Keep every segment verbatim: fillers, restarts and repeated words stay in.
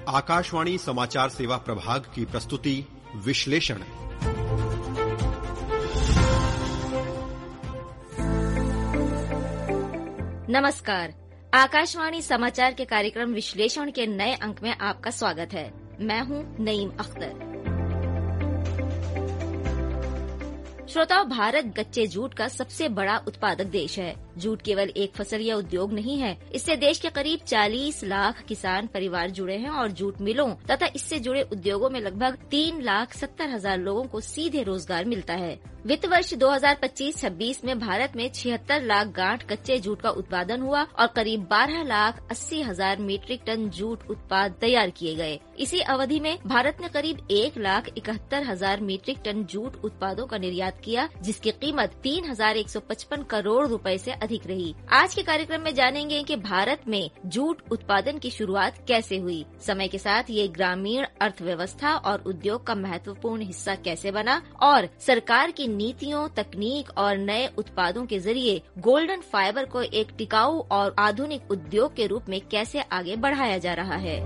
आकाशवाणी समाचार सेवा प्रभाग की प्रस्तुति विश्लेषण। नमस्कार, आकाशवाणी समाचार के कार्यक्रम विश्लेषण के नए अंक में आपका स्वागत है। मैं हूं नईम अख्तर। श्रोताओ, भारत कच्चे जूट का सबसे बड़ा उत्पादक देश है। जूट केवल एक फसल या उद्योग नहीं है, इससे देश के करीब चालीस लाख किसान परिवार जुड़े हैं और जूट मिलों तथा इससे जुड़े उद्योगों में लगभग तीन लाख सत्तर हजार लोगों को सीधे रोजगार मिलता है। वित्त वर्ष दो हज़ार पच्चीस छब्बीस में भारत में छिहत्तर लाख गांठ कच्चे जूट का उत्पादन हुआ और करीब बारह लाख अस्सी हजार मीट्रिक टन जूट उत्पाद तैयार किए गए। इसी अवधि में भारत ने करीब एक लाख इकहत्तर हजार मीट्रिक टन जूट उत्पादों का निर्यात किया, जिसकी कीमत तीन हजार एक सौ पचपन करोड़ रुपए से अधिक रही। आज के कार्यक्रम में जानेंगे कि भारत में जूट उत्पादन की शुरुआत कैसे हुई, समय के साथ ये ग्रामीण अर्थव्यवस्था और उद्योग का महत्वपूर्ण हिस्सा कैसे बना और सरकार की नीतियों, तकनीक और नए उत्पादों के जरिए गोल्डन फाइबर को एक टिकाऊ और आधुनिक उद्योग के रूप में कैसे आगे बढ़ाया जा रहा है।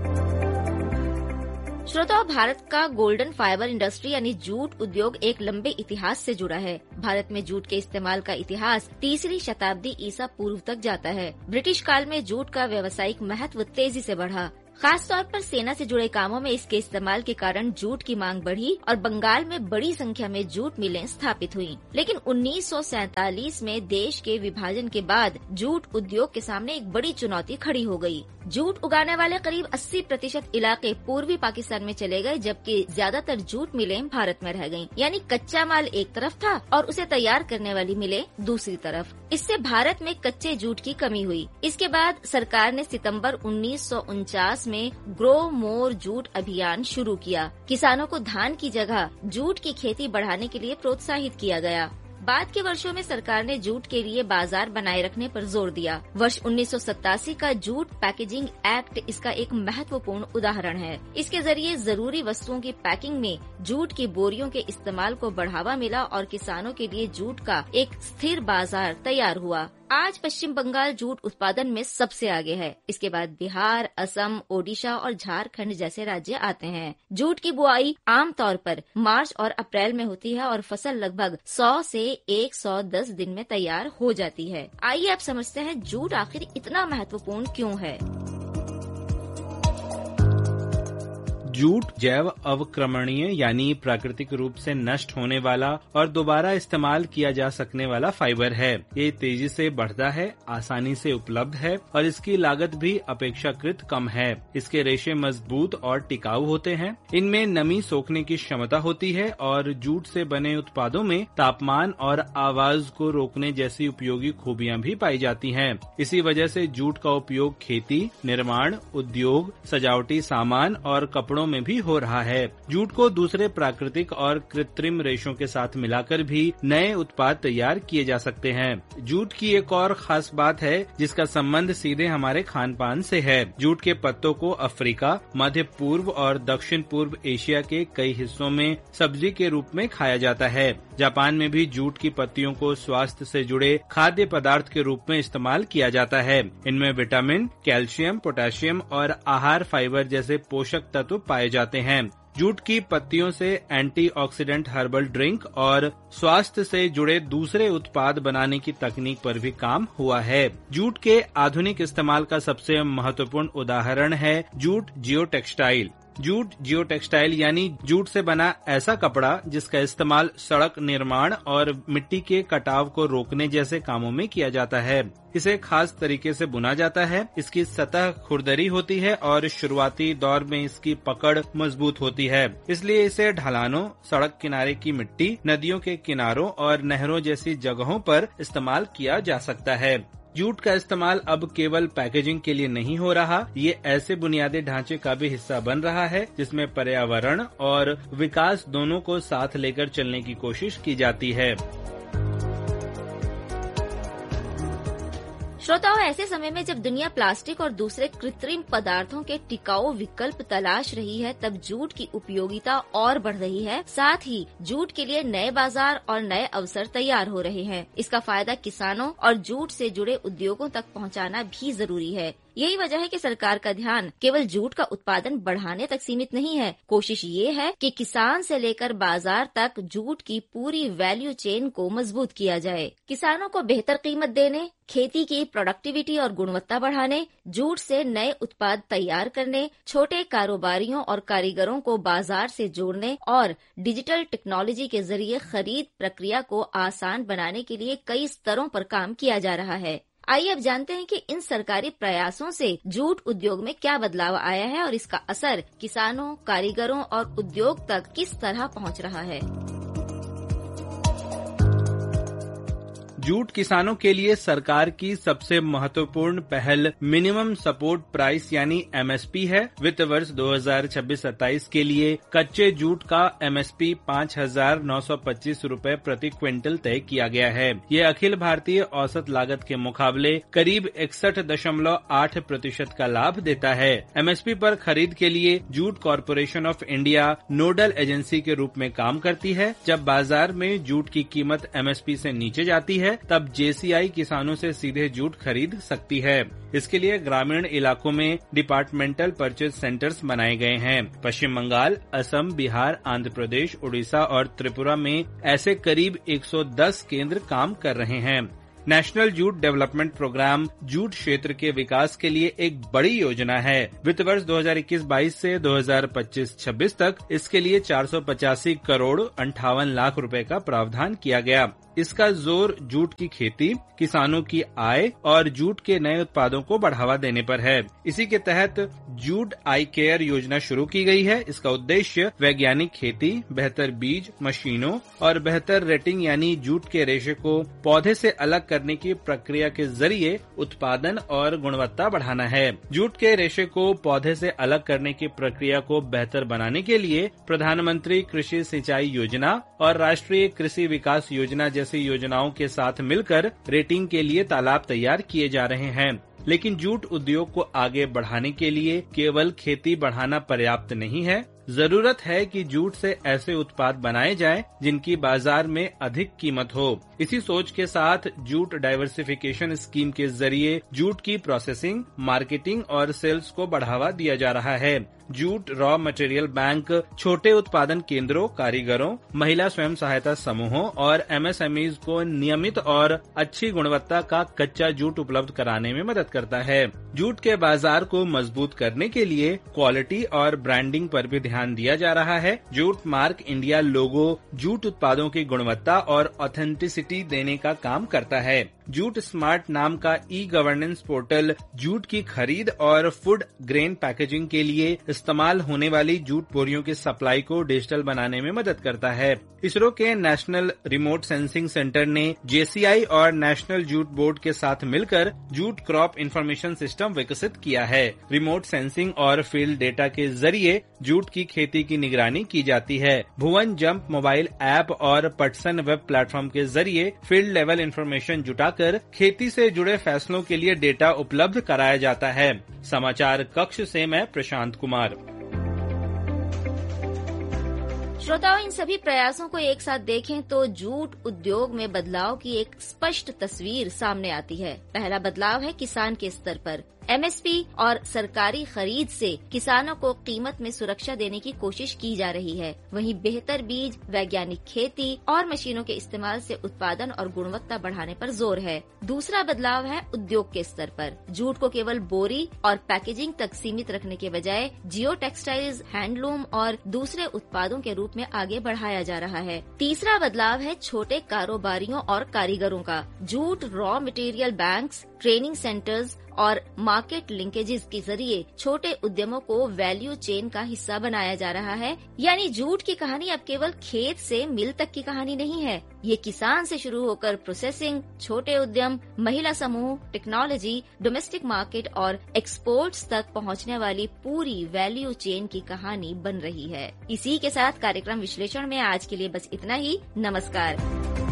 श्रोताओं, भारत का गोल्डन फाइबर इंडस्ट्री यानी जूट उद्योग एक लंबे इतिहास से जुड़ा है। भारत में जूट के इस्तेमाल का इतिहास तीसरी शताब्दी ईसा पूर्व तक जाता है। ब्रिटिश काल में जूट का व्यावसायिक महत्व तेजी से बढ़ा। खास तौर पर सेना से जुड़े कामों में इसके इस्तेमाल के कारण जूट की मांग बढ़ी और बंगाल में बड़ी संख्या में जूट मिलें स्थापित हुईं। लेकिन उन्नीस सौ सैंतालीस में देश के विभाजन के बाद जूट उद्योग के सामने एक बड़ी चुनौती खड़ी हो गई। जूट उगाने वाले करीब अस्सी प्रतिशत इलाके पूर्वी पाकिस्तान में चले गए, जबकि ज्यादातर जूट मिलें भारत में रह गयीं। यानी कच्चा माल एक तरफ था और उसे तैयार करने वाली मिलें दूसरी तरफ। इससे भारत में कच्चे जूट की कमी हुई। इसके बाद सरकार ने सितंबर उन्नीस सौ उनचास में ग्रो मोर जूट अभियान शुरू किया। किसानों को धान की जगह जूट की खेती बढ़ाने के लिए प्रोत्साहित किया गया। बाद के वर्षों में सरकार ने जूट के लिए बाजार बनाए रखने पर जोर दिया। वर्ष उन्नीस सौ सत्तासी का जूट पैकेजिंग एक्ट इसका एक महत्वपूर्ण उदाहरण है। इसके जरिए जरूरी वस्तुओं की पैकिंग में जूट की बोरियों के इस्तेमाल को बढ़ावा मिला और किसानों के लिए जूट का एक स्थिर बाजार तैयार हुआ। आज पश्चिम बंगाल जूट उत्पादन में सबसे आगे है। इसके बाद बिहार, असम, ओडिशा और झारखंड जैसे राज्य आते हैं। जूट की बुआई आमतौर पर मार्च और अप्रैल में होती है और फसल लगभग सौ से एक सौ दस दिन में तैयार हो जाती है। आइए अब समझते हैं जूट आखिर इतना महत्वपूर्ण क्यों है। जूट जैव अवक्रमणीय यानी प्राकृतिक रूप से नष्ट होने वाला और दोबारा इस्तेमाल किया जा सकने वाला फाइबर है। ये तेजी से बढ़ता है, आसानी से उपलब्ध है और इसकी लागत भी अपेक्षाकृत कम है। इसके रेशे मजबूत और टिकाऊ होते हैं। इनमें नमी सोखने की क्षमता होती है और जूट से बने उत्पादों में तापमान और आवाज को रोकने जैसी उपयोगी खूबियां भी पाई जाती हैं। इसी वजह से जूट का उपयोग खेती, निर्माण, उद्योग, सजावटी सामान और कपड़ों में भी हो रहा है। जूट को दूसरे प्राकृतिक और कृत्रिम रेशों के साथ मिलाकर भी नए उत्पाद तैयार किए जा सकते हैं। जूट की एक और खास बात है जिसका संबंध सीधे हमारे खान पान से है। जूट के पत्तों को अफ्रीका, मध्य पूर्व और दक्षिण पूर्व एशिया के कई हिस्सों में सब्जी के रूप में खाया जाता है। जापान में भी जूट की पत्तियों को स्वास्थ्य से जुड़े खाद्य पदार्थ के रूप में इस्तेमाल किया जाता है। इनमें विटामिन, कैल्शियम, पोटेशियम और आहार फाइबर जैसे पोषक तत्व पाए जाते हैं। जूट की पत्तियों से एंटीऑक्सीडेंट हर्बल ड्रिंक और स्वास्थ्य से जुड़े दूसरे उत्पाद बनाने की तकनीक पर भी काम हुआ है। जूट के आधुनिक इस्तेमाल का सबसे महत्वपूर्ण उदाहरण है जूट जियो टेक्सटाइल। जूट जियो टेक्सटाइल यानी जूट से बना ऐसा कपड़ा जिसका इस्तेमाल सड़क निर्माण और मिट्टी के कटाव को रोकने जैसे कामों में किया जाता है। इसे खास तरीके से बुना जाता है। इसकी सतह खुरदरी होती है और शुरुआती दौर में इसकी पकड़ मजबूत होती है, इसलिए इसे ढलानों, सड़क किनारे की मिट्टी, नदियों के किनारों और नहरों जैसी जगहों पर इस्तेमाल किया जा सकता है। जूट का इस्तेमाल अब केवल पैकेजिंग के लिए नहीं हो रहा, ये ऐसे बुनियादी ढांचे का भी हिस्सा बन रहा है जिसमें पर्यावरण और विकास दोनों को साथ लेकर चलने की कोशिश की जाती है। श्रोताओं, ऐसे समय में जब दुनिया प्लास्टिक और दूसरे कृत्रिम पदार्थों के टिकाऊ विकल्प तलाश रही है, तब जूट की उपयोगिता और बढ़ रही है। साथ ही जूट के लिए नए बाजार और नए अवसर तैयार हो रहे हैं। इसका फायदा किसानों और जूट से जुड़े उद्योगों तक पहुंचाना भी जरूरी है। यही वजह है कि सरकार का ध्यान केवल जूट का उत्पादन बढ़ाने तक सीमित नहीं है। कोशिश ये है कि किसान से लेकर बाजार तक जूट की पूरी वैल्यू चेन को मजबूत किया जाए। किसानों को बेहतर कीमत देने, खेती की प्रोडक्टिविटी और गुणवत्ता बढ़ाने, जूट से नए उत्पाद तैयार करने, छोटे कारोबारियों और कारीगरों को बाजार से जोड़ने और डिजिटल टेक्नोलॉजी के जरिए खरीद प्रक्रिया को आसान बनाने के लिए कई स्तरों पर काम किया जा रहा है। आइए अब जानते हैं कि इन सरकारी प्रयासों से जूट उद्योग में क्या बदलाव आया है और इसका असर किसानों, कारीगरों और उद्योग तक किस तरह पहुंच रहा है। जूट किसानों के लिए सरकार की सबसे महत्वपूर्ण पहल मिनिमम सपोर्ट प्राइस यानी एमएसपी है। वित्त वर्ष दो हज़ार छब्बीस सत्ताईस के लिए कच्चे जूट का एमएसपी पाँच हजार नौ सौ पच्चीस रूपए प्रति क्विंटल तय किया गया है। ये अखिल भारतीय औसत लागत के मुकाबले करीब इकसठ दशमलव आठ प्रतिशत का लाभ देता है। एमएसपी पर खरीद के लिए jute corporation of India nodal agency के रूप में काम करती है। जब बाजार में जूट की कीमत एमएसपी से नीचे जाती है तब जेसीआई किसानों से सीधे जूट खरीद सकती है। इसके लिए ग्रामीण इलाकों में डिपार्टमेंटल परचेज सेंटर्स बनाए गए हैं। पश्चिम बंगाल, असम, बिहार, आंध्र प्रदेश, उड़ीसा और त्रिपुरा में ऐसे करीब एक सौ दस केंद्र काम कर रहे हैं। National jute development programme jute क्षेत्र के विकास के लिए एक बड़ी योजना है। वित्त वर्ष दो हज़ार इक्कीस बाईस से दो हज़ार पच्चीस छब्बीस तक इसके लिए चार सौ पचासी करोड़ अंठावन लाख रुपए का प्रावधान किया गया। इसका जोर जूट की खेती, किसानों की आय और जूट के नए उत्पादों को बढ़ावा देने पर है। इसी के तहत जूट आई केयर योजना शुरू की गई है। इसका उद्देश्य वैज्ञानिक खेती, बेहतर बीज, मशीनों और बेहतर रेटिंग यानी जूट के रेशे को पौधे से अलग करने की प्रक्रिया के जरिए उत्पादन और गुणवत्ता बढ़ाना है। जूट के रेशे को पौधे से अलग करने की प्रक्रिया को बेहतर बनाने के लिए प्रधानमंत्री कृषि सिंचाई योजना और राष्ट्रीय कृषि विकास योजना जैसी योजनाओं के साथ मिलकर रेटिंग के लिए तालाब तैयार किए जा रहे हैं। लेकिन जूट उद्योग को आगे बढ़ाने के लिए केवल खेती बढ़ाना पर्याप्त नहीं है। जरूरत है कि जूट से ऐसे उत्पाद बनाए जाएं जिनकी बाजार में अधिक कीमत हो। इसी सोच के साथ जूट डाइवर्सिफिकेशन स्कीम के जरिए जूट की प्रोसेसिंग, मार्केटिंग और सेल्स को बढ़ावा दिया जा रहा है। जूट रॉ मटेरियल बैंक छोटे उत्पादन केंद्रों, कारीगरों, महिला स्वयं सहायता समूहों और एमएसएमईज को नियमित और अच्छी गुणवत्ता का कच्चा जूट उपलब्ध कराने में मदद करता है। जूट के बाजार को मजबूत करने के लिए क्वालिटी और ब्रांडिंग पर भी ध्यान दिया जा रहा है। जूट मार्क इंडिया लोगो जूट उत्पादों की गुणवत्ता और ऑथेंटिसिटी देने का काम करता है। जूट स्मार्ट नाम का ई गवर्नेंस पोर्टल जूट की खरीद और फूड ग्रेन पैकेजिंग के लिए इस्तेमाल होने वाली जूट बोरियों की सप्लाई को डिजिटल बनाने में मदद करता है। इसरो के नेशनल रिमोट सेंसिंग सेंटर ने जेसीआई और नेशनल जूट बोर्ड के साथ मिलकर जूट क्रॉप इंफॉर्मेशन सिस्टम विकसित किया है। रिमोट सेंसिंग और फील्ड डेटा के जरिए जूट की खेती की निगरानी की जाती है। भुवन जंप मोबाइल ऐप और पटसन वेब प्लेटफॉर्म के जरिए फील्ड लेवल इंफॉर्मेशन जुटाकर खेती से जुड़े फैसलों के लिए डेटा उपलब्ध कराया जाता है। समाचार कक्ष से मैं प्रशांत कुमार। श्रोताओं, इन सभी प्रयासों को एक साथ देखें तो जूट उद्योग में बदलाव की एक स्पष्ट तस्वीर सामने आती है। पहला बदलाव है किसान के स्तर पर। एमएसपी और सरकारी खरीद से किसानों को कीमत में सुरक्षा देने की कोशिश की जा रही है। वहीं बेहतर बीज, वैज्ञानिक खेती और मशीनों के इस्तेमाल से उत्पादन और गुणवत्ता बढ़ाने पर जोर है। दूसरा बदलाव है उद्योग के स्तर पर। जूट को केवल बोरी और पैकेजिंग तक सीमित रखने के बजाय जियो टेक्सटाइल्स, हैंडलूम और दूसरे उत्पादों के रूप में आगे बढ़ाया जा रहा है। तीसरा बदलाव है छोटे कारोबारियों और कारीगरों का। Jute raw material banks, training centres और मार्केट लिंकेजेस के जरिए छोटे उद्यमों को वैल्यू चेन का हिस्सा बनाया जा रहा है। यानी जूट की कहानी अब केवल खेत से मिल तक की कहानी नहीं है। ये किसान से शुरू होकर प्रोसेसिंग, छोटे उद्यम, महिला समूह, टेक्नोलॉजी, डोमेस्टिक मार्केट और एक्सपोर्ट्स तक पहुंचने वाली पूरी वैल्यू चेन की कहानी बन रही है। इसी के साथ कार्यक्रम विश्लेषण में आज के लिए बस इतना ही। नमस्कार।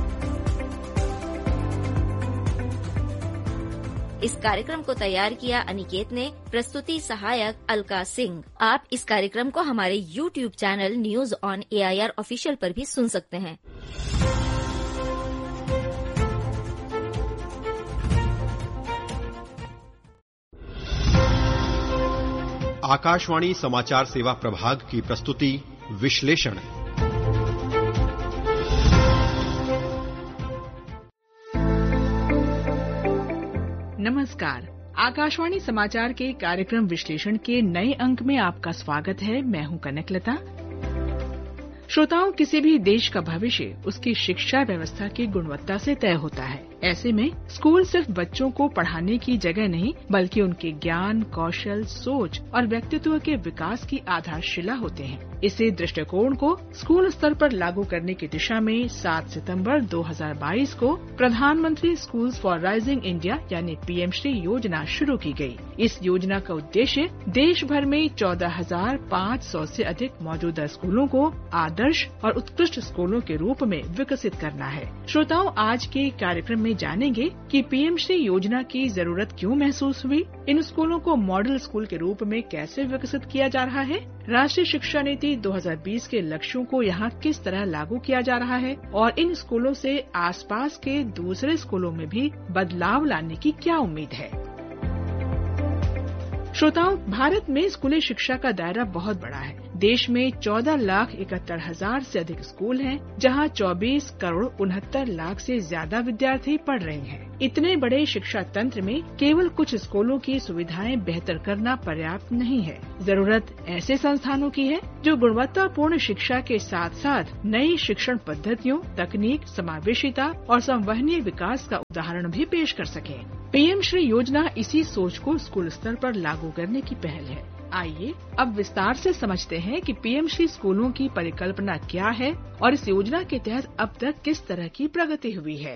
इस कार्यक्रम को तैयार किया अनिकेत ने, प्रस्तुति सहायक अलका सिंह। आप इस कार्यक्रम को हमारे YouTube channel news on AIR official पर भी सुन सकते हैं। आकाशवाणी समाचार सेवा प्रभाग की प्रस्तुति विश्लेषण। नमस्कार, आकाशवाणी समाचार के कार्यक्रम विश्लेषण के नए अंक में आपका स्वागत है। मैं हूं कनकलता। श्रोताओं, किसी भी देश का भविष्य उसकी शिक्षा व्यवस्था की गुणवत्ता से तय होता है। ऐसे में स्कूल सिर्फ बच्चों को पढ़ाने की जगह नहीं, बल्कि उनके ज्ञान, कौशल, सोच और व्यक्तित्व के विकास की आधारशिला होते हैं। इसी दृष्टिकोण को स्कूल स्तर पर लागू करने की दिशा में सात सितंबर दो हज़ार बाईस को प्रधानमंत्री स्कूल्स फॉर राइजिंग इंडिया यानी पीएम श्री योजना शुरू की गई। इस योजना का उद्देश्य देश भर में चौदह हजार पाँच सौ से अधिक मौजूदा स्कूलों को आदर्श और उत्कृष्ट स्कूलों के रूप में विकसित करना है। श्रोताओं, आज के कार्यक्रम में जानेंगे कि पीएम श्री योजना की जरूरत क्यों महसूस हुई, इन स्कूलों को मॉडल स्कूल के रूप में कैसे विकसित किया जा रहा है, राष्ट्रीय शिक्षा नीति दो हज़ार बीस के लक्ष्यों को यहाँ किस तरह लागू किया जा रहा है और इन स्कूलों से आसपास के दूसरे स्कूलों में भी बदलाव लाने की क्या उम्मीद है। श्रोताओं, भारत में स्कूली शिक्षा का दायरा बहुत बड़ा है। देश में चौदह लाख इकहत्तर हजार से अधिक स्कूल हैं, जहां चौबीस करोड़ उनहत्तर लाख से ज्यादा विद्यार्थी पढ़ रहे हैं। इतने बड़े शिक्षा तंत्र में केवल कुछ स्कूलों की सुविधाएं बेहतर करना पर्याप्त नहीं है। जरूरत ऐसे संस्थानों की है जो गुणवत्तापूर्ण शिक्षा के साथ साथ नई शिक्षण पद्धतियों, तकनीक, समावेशिता और संवहनीय विकास का उदाहरण भी पेश कर सके। पीएम श्री योजना इसी सोच को स्कूल स्तर पर लागू करने की पहल है। आइए अब विस्तार से समझते हैं कि पीएम श्री स्कूलों की परिकल्पना क्या है और इस योजना के तहत अब तक किस तरह की प्रगति हुई है।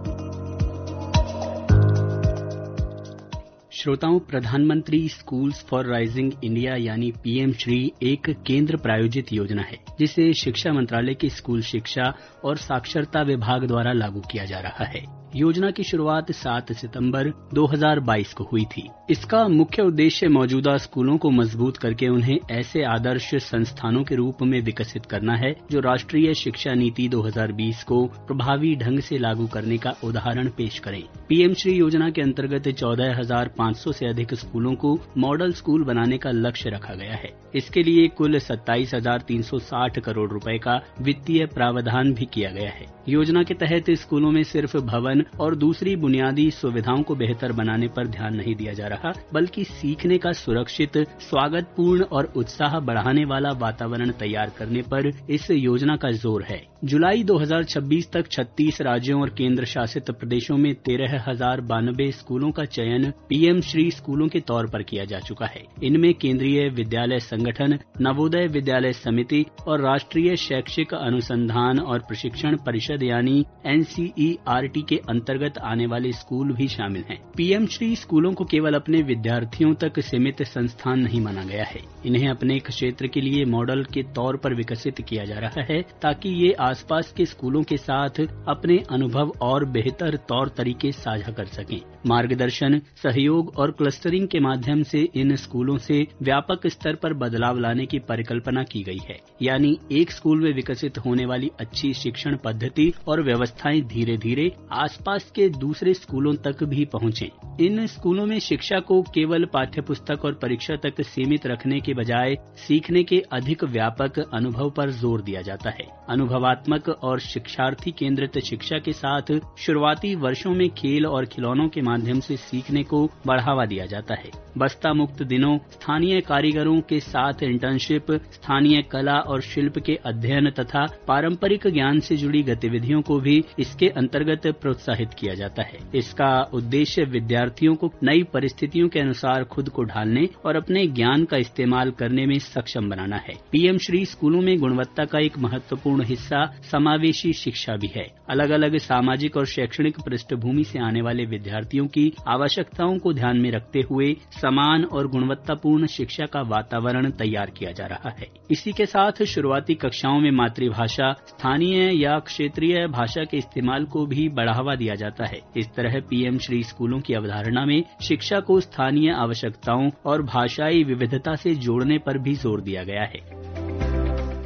श्रोताओं, प्रधानमंत्री स्कूल्स फॉर राइजिंग इंडिया यानी पीएम श्री एक केंद्र प्रायोजित योजना है, जिसे शिक्षा मंत्रालय के स्कूल शिक्षा और साक्षरता विभाग द्वारा लागू किया जा रहा है। योजना की शुरुआत सात सितंबर दो हज़ार बाईस को हुई थी। इसका मुख्य उद्देश्य मौजूदा स्कूलों को मजबूत करके उन्हें ऐसे आदर्श संस्थानों के रूप में विकसित करना है जो राष्ट्रीय शिक्षा नीति दो हज़ार बीस को प्रभावी ढंग से लागू करने का उदाहरण पेश करें। पीएम श्री योजना के अंतर्गत चौदह हजार पाँच सौ से अधिक स्कूलों को मॉडल स्कूल बनाने का लक्ष्य रखा गया है। इसके लिए कुल सत्ताईस हजार तीन सौ साठ करोड़ रुपए का वित्तीय प्रावधान भी किया गया है। योजना के तहत स्कूलों में सिर्फ भवन और दूसरी बुनियादी सुविधाओं को बेहतर बनाने पर ध्यान नहीं दिया जा रहा, बल्कि सीखने का सुरक्षित, स्वागतपूर्ण और उत्साह बढ़ाने वाला वातावरण तैयार करने पर इस योजना का जोर है। जुलाई दो हज़ार छब्बीस तक छत्तीस राज्यों और केंद्र शासित प्रदेशों में तेरह हजार बानबे स्कूलों का चयन पीएम श्री स्कूलों के तौर पर किया जा चुका है। इनमें केंद्रीय विद्यालय संगठन, नवोदय विद्यालय समिति और राष्ट्रीय शैक्षिक अनुसंधान और प्रशिक्षण परिषद यानी N C E R T के अंतर्गत आने वाले स्कूल भी शामिल हैं। पीएम श्री स्कूलों को केवल अपने विद्यार्थियों तक सीमित संस्थान नहीं माना गया है। इन्हें अपने क्षेत्र के लिए मॉडल के तौर पर विकसित किया जा रहा है, ताकि ये आसपास के स्कूलों के साथ अपने अनुभव और बेहतर तौर तरीके साझा कर सकें। मार्गदर्शन, सहयोग और क्लस्टरिंग के माध्यम से इन स्कूलों से व्यापक स्तर पर बदलाव लाने की परिकल्पना की गई है, यानी एक स्कूल में विकसित होने वाली अच्छी शिक्षण पद्धति और व्यवस्थाएं धीरे धीरे आसपास के दूसरे स्कूलों तक भी पहुंचें। इन स्कूलों में शिक्षा को केवल पाठ्यपुस्तक और परीक्षा तक सीमित रखने के बजाय सीखने के अधिक व्यापक अनुभव पर जोर दिया जाता है। अनुभवात्मक और शिक्षार्थी केंद्रित शिक्षा के साथ शुरुआती वर्षों में खेल और खिलौनों के माध्यम से सीखने को बढ़ावा दिया जाता है। बस्ता मुक्त दिनों, स्थानीय कारीगरों के साथ इंटर्नशिप, स्थानीय कला और शिल्प के अध्ययन तथा पारंपरिक ज्ञान से जुड़ी गतिविधियों को भी इसके अंतर्गत प्रोत्साहित किया जाता है। इसका उद्देश्य विद्यार्थियों को नई परिस्थितियों के अनुसार खुद को ढालने और अपने ज्ञान का इस्तेमाल करने में सक्षम बनाना है। पीएम श्री स्कूलों में गुणवत्ता का एक महत्वपूर्ण हिस्सा समावेशी शिक्षा भी है। अलग अलग सामाजिक और शैक्षणिक पृष्ठभूमि से आने वाले विद्यार्थियों की आवश्यकताओं को ध्यान में रखते हुए समान और गुणवत्तापूर्ण शिक्षा का वातावरण तैयार किया जा रहा है। इसी के साथ शुरुआती कक्षाओं में मातृभाषा, स्थानीय या क्षेत्रीय भाषा के इस्तेमाल को भी बढ़ावा दिया जाता है। इस तरह पीएम श्री स्कूलों की अवधारणा में शिक्षा को स्थानीय आवश्यकताओं और भाषाई विविधता से जोड़ने पर भी जोर दिया गया है।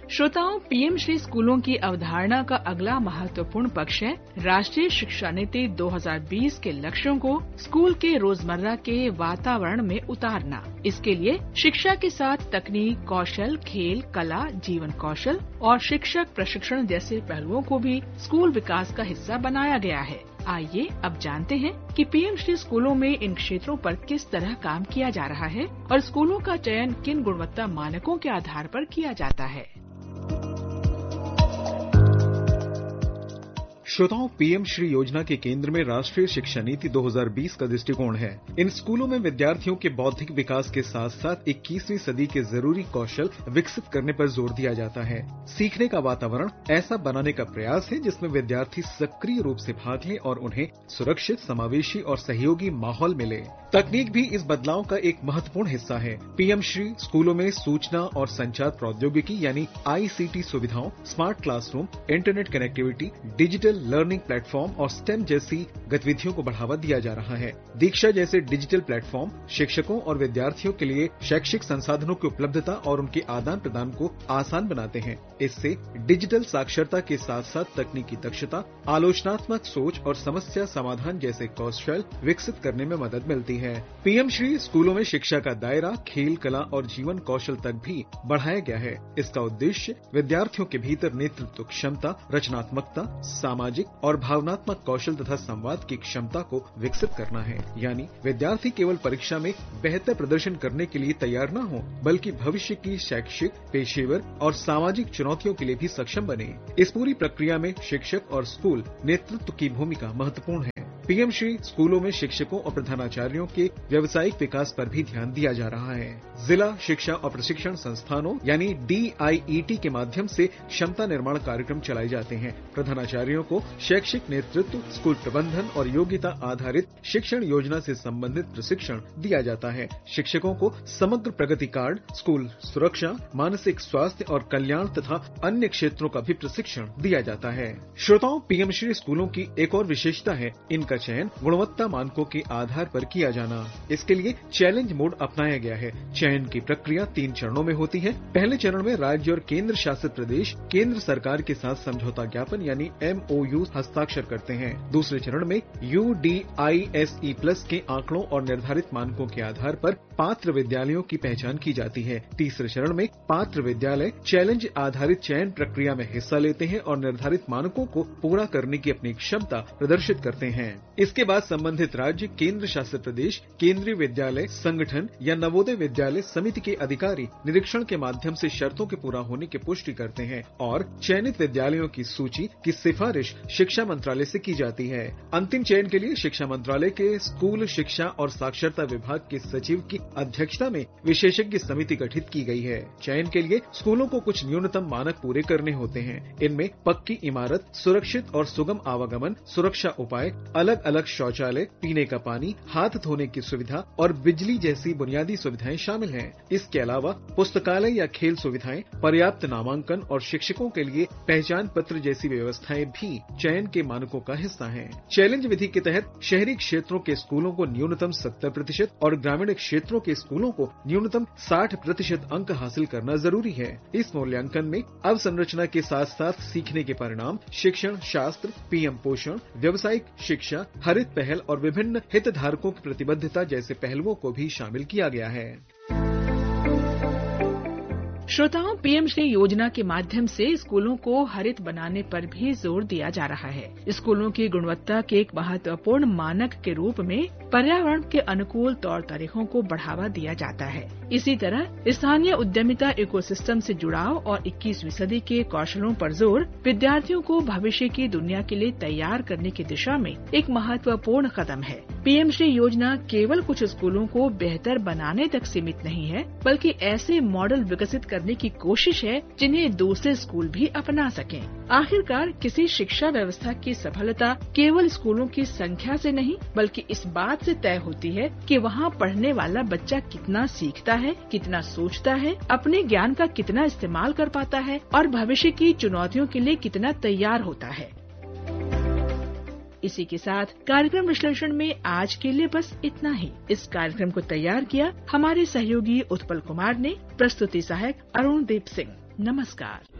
श्रोताओं, पीएम श्री स्कूलों की अवधारणा का अगला महत्वपूर्ण पक्ष है राष्ट्रीय शिक्षा नीति दो हज़ार बीस के लक्ष्यों को स्कूल के रोजमर्रा के वातावरण में उतारना। इसके लिए शिक्षा के साथ तकनीक, कौशल, खेल, कला, जीवन कौशल और शिक्षक प्रशिक्षण जैसे पहलुओं को भी स्कूल विकास का हिस्सा बनाया गया है। आइए अब जानते हैं कि पीएम श्री स्कूलों में इन क्षेत्रों पर किस तरह काम किया जा रहा है और स्कूलों का चयन किन गुणवत्ता मानकों के आधार पर किया जाता है। श्रोताओं, पीएम श्री योजना के केंद्र में राष्ट्रीय शिक्षा नीति दो हज़ार बीस का दृष्टिकोण है। इन स्कूलों में विद्यार्थियों के बौद्धिक विकास के साथ साथ इक्कीसवीं सदी के जरूरी कौशल विकसित करने पर जोर दिया जाता है। सीखने का वातावरण ऐसा बनाने का प्रयास है जिसमें विद्यार्थी सक्रिय रूप से भाग लें और उन्हें सुरक्षित, समावेशी और सहयोगी माहौल मिले। तकनीक भी इस बदलाव का एक महत्वपूर्ण हिस्सा है। पीएम श्री स्कूलों में सूचना और संचार प्रौद्योगिकी यानी आईसीटी सुविधाओं, smart classroom, internet connectivity, digital learning platform और स्टेम जैसी गतिविधियों को बढ़ावा दिया जा रहा है। दीक्षा जैसे डिजिटल प्लेटफॉर्म शिक्षकों और विद्यार्थियों के लिए शैक्षिक संसाधनों की उपलब्धता और उनके आदान प्रदान को आसान बनाते हैं। इससे डिजिटल साक्षरता के साथ साथ तकनीकी दक्षता, आलोचनात्मक सोच और समस्या समाधान जैसे कौशल विकसित करने में मदद मिलती है। पीएम श्री स्कूलों में शिक्षा का दायरा खेल, कला और जीवन कौशल तक भी बढ़ाया गया है। इसका उद्देश्य विद्यार्थियों के भीतर नेतृत्व क्षमता, रचनात्मकता, सामाजिक और भावनात्मक कौशल तथा संवाद की क्षमता को विकसित करना है। यानी विद्यार्थी केवल परीक्षा में बेहतर प्रदर्शन करने के लिए तैयार न हो, बल्कि भविष्य की शैक्षिक, पेशेवर और सामाजिक चुनौतियों के लिए भी सक्षम बने। इस पूरी प्रक्रिया में शिक्षक और स्कूल नेतृत्व की भूमिका महत्वपूर्ण है। पीएम श्री स्कूलों में शिक्षकों और प्रधानाचार्यों के व्यावसायिक विकास पर भी ध्यान दिया जा रहा है। जिला शिक्षा और प्रशिक्षण संस्थानों यानी डीआईईटी के माध्यम से क्षमता निर्माण कार्यक्रम चलाए जाते हैं। प्रधानाचार्यों को शैक्षिक नेतृत्व, स्कूल प्रबंधन और योग्यता आधारित शिक्षण योजना से संबंधित प्रशिक्षण दिया जाता है। शिक्षकों को समग्र प्रगति कार्ड, स्कूल सुरक्षा, मानसिक स्वास्थ्य और कल्याण तथा अन्य क्षेत्रों का भी प्रशिक्षण दिया जाता है। श्रोताओं, पीएम श्री स्कूलों की एक और विशेषता है इनका चयन गुणवत्ता मानकों के आधार पर किया जाना। इसके लिए चैलेंज मोड अपनाया गया है। चयन की प्रक्रिया तीन चरणों में होती है। पहले चरण में राज्य और केंद्र शासित प्रदेश केंद्र सरकार के साथ समझौता ज्ञापन यानी एमओयू हस्ताक्षर करते हैं। दूसरे चरण में यूडीआईएसई प्लस के आंकड़ों और निर्धारित मानकों के आधार पर पात्र विद्यालयों की पहचान की जाती है। तीसरे चरण में पात्र विद्यालय चैलेंज आधारित चयन प्रक्रिया में हिस्सा लेते हैं और निर्धारित मानकों को पूरा करने की अपनी क्षमता प्रदर्शित करते हैं। इसके बाद संबंधित राज्य, केंद्र शासित प्रदेश, केंद्रीय विद्यालय संगठन या नवोदय विद्यालय समिति के अधिकारी निरीक्षण के माध्यम से शर्तों के पूरा होने की पुष्टि करते हैं और चयनित विद्यालयों की सूची की सिफारिश शिक्षा मंत्रालय से की जाती है। अंतिम चयन के लिए शिक्षा मंत्रालय के स्कूल शिक्षा और साक्षरता विभाग के सचिव की अध्यक्षता में विशेषज्ञ समिति गठित की गई है। चयन के लिए स्कूलों को कुछ न्यूनतम मानक पूरे करने होते हैं। इनमें पक्की इमारत, सुरक्षित और सुगम आवागमन, सुरक्षा उपाय, अलग अलग शौचालय, पीने का पानी, हाथ धोने की सुविधा और बिजली जैसी बुनियादी सुविधाएं शामिल हैं। इसके अलावा पुस्तकालय या खेल सुविधाएं, पर्याप्त नामांकन और शिक्षकों के लिए पहचान पत्र जैसी व्यवस्थाएं भी चयन के मानकों का हिस्सा हैं। चैलेंज विधि के तहत शहरी क्षेत्रों के स्कूलों को न्यूनतम सत्तर प्रतिशत और ग्रामीण क्षेत्रों के स्कूलों को न्यूनतम साठ प्रतिशत अंक हासिल करना जरूरी है। इस मूल्यांकन में अवसंरचना के साथ साथ सीखने के परिणाम, शिक्षण शास्त्र, पीएम पोषण, व्यावसायिक शिक्षा, हरित पहल और विभिन्न हितधारकों की प्रतिबद्धता जैसे पहलुओं को भी शामिल किया गया है। श्रोताओं, पीएम श्री योजना के माध्यम से स्कूलों को हरित बनाने पर भी जोर दिया जा रहा है। स्कूलों की गुणवत्ता के एक महत्वपूर्ण मानक के रूप में पर्यावरण के अनुकूल तौर तरीकों को बढ़ावा दिया जाता है। इसी तरह स्थानीय उद्यमिता इकोसिस्टम से जुड़ाव और इक्कीसवीं सदी के कौशलों पर जोर विद्यार्थियों को भविष्य की दुनिया के लिए तैयार करने की दिशा में एक महत्वपूर्ण कदम है। पीएम श्री योजना केवल कुछ स्कूलों को बेहतर बनाने तक सीमित नहीं है, बल्कि ऐसे मॉडल विकसित करने की कोशिश है जिन्हें दूसरे स्कूल भी अपना सकें। आखिरकार किसी शिक्षा व्यवस्था की सफलता केवल स्कूलों की संख्या से नहीं, बल्कि इस बात से तय होती है कि वहाँ पढ़ने वाला बच्चा कितना सीखता है, कितना सोचता है, अपने ज्ञान का कितना इस्तेमाल कर पाता है और भविष्य की चुनौतियों के लिए कितना तैयार होता है। इसी के साथ कार्यक्रम विश्लेषण में आज के लिए बस इतना ही। इस कार्यक्रम को तैयार किया हमारे सहयोगी उत्पल कुमार ने, प्रस्तुति सहायक अरुण दीप सिंह। नमस्कार।